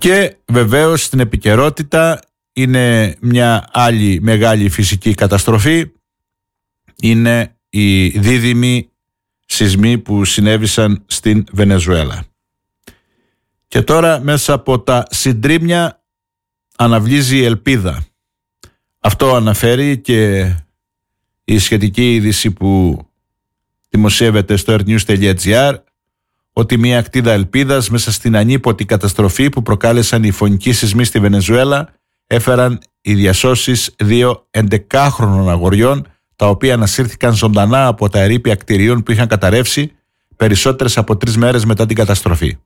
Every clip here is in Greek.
Και βεβαίως στην επικαιρότητα είναι μια άλλη μεγάλη φυσική καταστροφή. Είναι οι δίδυμοι σεισμοί που συνέβησαν στην Βενεζουέλα. Και τώρα μέσα από τα συντρίμμια αναβλύζει η ελπίδα. Αυτό αναφέρει και η σχετική είδηση που δημοσιεύεται στο airnews.gr, ότι μια ακτίδα ελπίδας μέσα στην ανίποτη καταστροφή που προκάλεσαν οι φωνικοί σεισμοί στη Βενεζουέλα έφεραν οι διασώσεις 2 11χρονων αγοριών, τα οποία ανασύρθηκαν ζωντανά από τα ερείπια κτηρίων που είχαν καταρρεύσει περισσότερες από 3 μέρες μετά την καταστροφή.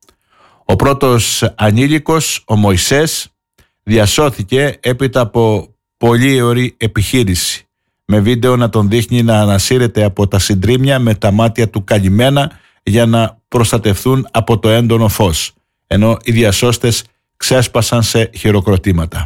Ο πρώτος ανήλικος, ο Μωυσές, διασώθηκε έπειτα από πολύ ωραία επιχείρηση, με βίντεο να τον δείχνει να ανασύρεται από τα συντρίμμια με τα μάτια του καλυμμένα για να προστατευθούν από το έντονο φως, ενώ οι διασώστες ξέσπασαν σε χειροκροτήματα.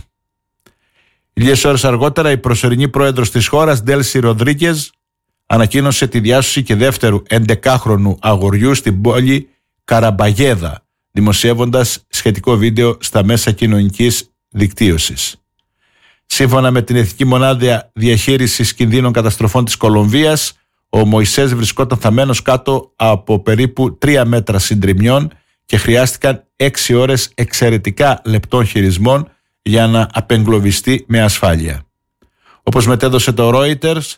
Λίγες ώρες αργότερα η προσωρινή πρόεδρος της χώρας, Ντέλσι Ροδρίγκες, ανακοίνωσε τη διάσωση και δεύτερου 11χρονου αγοριού στην πόλη Καραμπαγέδα, δημοσιεύοντας σχετικό βίντεο στα μέσα κοινωνικής δικτύωσης. Σύμφωνα με την Εθνική Μονάδα Διαχείρισης Κινδύνων Καταστροφών της Κολομβίας, ο Μωυσές βρισκόταν θαμμένος κάτω από περίπου 3 μέτρα συντριμμιών και χρειάστηκαν 6 ώρες εξαιρετικά λεπτών χειρισμών για να απεγκλωβιστεί με ασφάλεια. Όπως μετέδωσε το Reuters,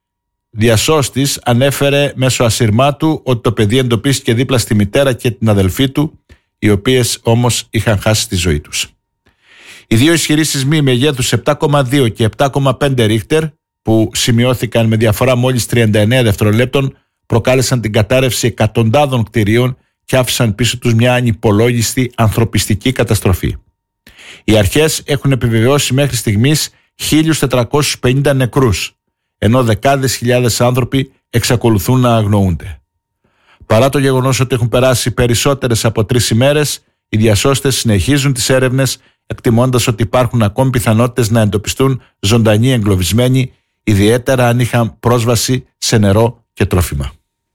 διασώστης ανέφερε μέσω ασυρμάτου ότι το παιδί εντοπίστηκε δίπλα στη μητέρα και την αδελφή του, οι οποίες όμως είχαν χάσει τη ζωή τους. Οι 2 ισχυροί σεισμοί μεγέθους 7,2 και 7,5 ρίχτερ, που σημειώθηκαν με διαφορά μόλις 39 δευτερολέπτων, προκάλεσαν την κατάρρευση εκατοντάδων κτηρίων και άφησαν πίσω τους μια ανυπολόγιστη ανθρωπιστική καταστροφή. Οι αρχές έχουν επιβεβαιώσει μέχρι στιγμής 1.450 νεκρούς, ενώ δεκάδες χιλιάδες άνθρωποι εξακολουθούν να αγνοούνται. Παρά το γεγονός ότι έχουν περάσει περισσότερες από 3 ημέρες, οι διασώστες συνεχίζουν τις έρευνες, εκτιμώντας ότι υπάρχουν ακόμη πιθανότητες να εντοπιστούν ζωντανοί εγκλωβισμένοι, ιδιαίτερα αν είχαν πρόσβαση σε νερό και τρόφιμα.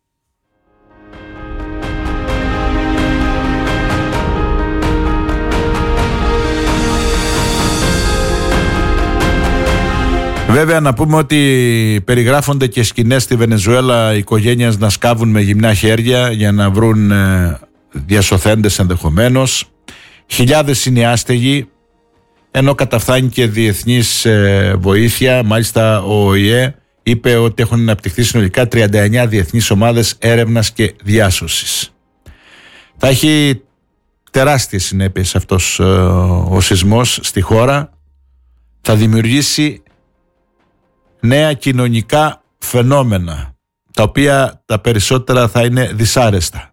Βέβαια να πούμε ότι περιγράφονται και σκηνές στη Βενεζουέλα οικογένειας να σκάβουν με γυμνά χέρια για να βρουν διασωθέντες ενδεχομένως. Χιλιάδες είναι οι άστεγοι, ενώ καταφθάνει και διεθνής βοήθεια. Μάλιστα ο ΟΗΕ είπε ότι έχουν αναπτυχθεί συνολικά 39 διεθνείς ομάδες έρευνας και διάσωσης. Θα έχει τεράστιες συνέπειες αυτός ο σεισμός στη χώρα. Θα δημιουργήσει νέα κοινωνικά φαινόμενα, τα οποία τα περισσότερα θα είναι δυσάρεστα.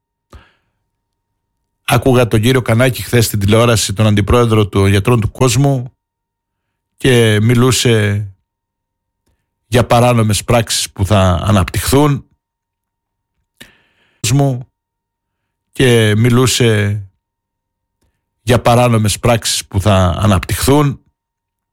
Άκουγα τον κύριο Κανάκη χθες στην τηλεόραση, τον αντιπρόεδρο των Γιατρών του Κόσμου, και μιλούσε για παράνομες πράξεις που θα αναπτυχθούν και μιλούσε για παράνομες πράξεις που θα αναπτυχθούν